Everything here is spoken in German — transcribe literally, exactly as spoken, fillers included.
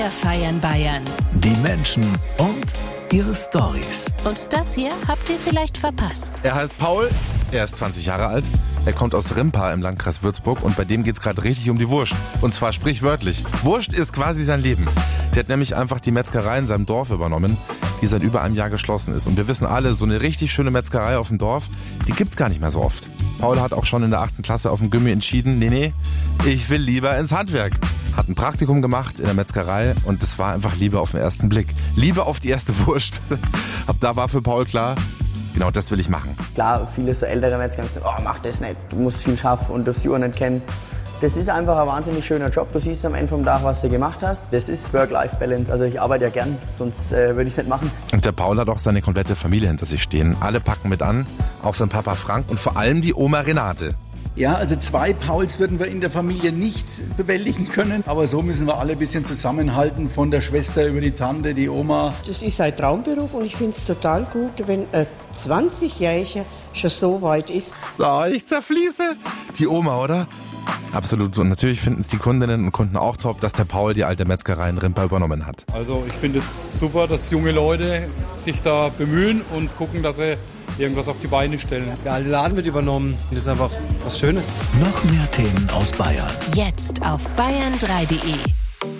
Wir feiern Bayern. Die Menschen und ihre Storys. Und das hier habt ihr vielleicht verpasst. Er heißt Paul, er ist zwanzig Jahre alt, er kommt aus Rimpa im Landkreis Würzburg und bei dem geht's gerade richtig um die Wurst. Und zwar sprichwörtlich. Wurst ist quasi sein Leben. Der hat nämlich einfach die Metzgerei in seinem Dorf übernommen, die seit über einem Jahr geschlossen ist. Und wir wissen alle, so eine richtig schöne Metzgerei auf dem Dorf, die gibt's gar nicht mehr so oft. Paul hat auch schon in der achten Klasse auf dem Gymmi entschieden, nee, nee, ich will lieber ins Handwerk. Hat ein Praktikum gemacht in der Metzgerei und das war einfach Liebe auf den ersten Blick. Liebe auf die erste Wurst. Ab da war für Paul klar, genau das will ich machen. Klar, viele so ältere Metzger sagen, oh, mach das nicht, du musst viel schaffen und darfst die Uhr nicht kennen. Das ist einfach ein wahnsinnig schöner Job. Du siehst am Ende vom Tag, was du gemacht hast. Das ist Work-Life-Balance. Also ich arbeite ja gern, sonst äh, würde ich es nicht machen. Und der Paul hat auch seine komplette Familie hinter sich stehen. Alle packen mit an, auch sein Papa Frank und vor allem die Oma Renate. Ja, also zwei Pauls würden wir in der Familie nicht bewältigen können. Aber so müssen wir alle ein bisschen zusammenhalten, von der Schwester über die Tante, die Oma. Das ist ein Traumberuf und ich finde es total gut, wenn ein zwanzigjähriger schon so weit ist. Oh, ich zerfließe. Die Oma, oder? Absolut. Und natürlich finden es die Kundinnen und Kunden auch top, dass der Paul die alte Metzgerei in Rimpa übernommen hat. Also ich finde es super, dass junge Leute sich da bemühen und gucken, dass sie irgendwas auf die Beine stellen. Der alte Laden wird übernommen. Das ist einfach was Schönes. Noch mehr Themen aus Bayern. Jetzt auf bayern drei punkt de.